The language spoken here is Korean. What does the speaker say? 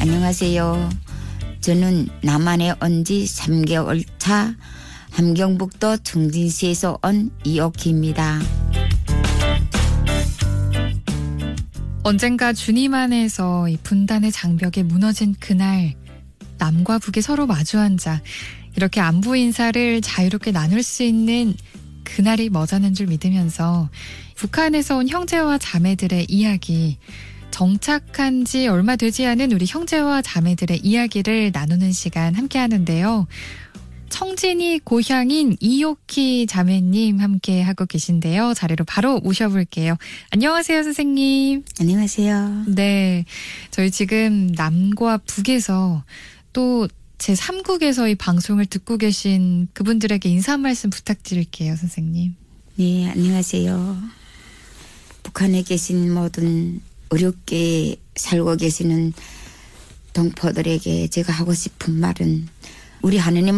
안녕하세요. 저는 남한에 온 지 3개월 차 함경북도 청진시에서 온 이옥희입니다. 언젠가 주님 안에서 이 분단의 장벽이 무너진 그날, 남과 북이 서로 마주 앉아 이렇게 안부 인사를 자유롭게 나눌 수 있는 그날이 머지않은 줄 믿으면서 북한에서 온 형제와 자매들의 이야기, 정착한 지 얼마 되지 않은 우리 형제와 자매들의 이야기를 나누는 시간 함께 하는데요. 청진이 고향인 이옥희 자매님 함께 하고 계신데요. 자리로 바로 모셔볼게요. 안녕하세요, 선생님. 안녕하세요. 네, 저희 지금 남과 북에서 또 제3국에서 이 방송을 듣고 계신 그분들에게 인사 한 말씀 부탁드릴게요, 선생님. 네, 안녕하세요. 북한에 계신 모든 어렵게 살고 계시는 동포들에게 제가 하고 싶은 말은 우리 하느님은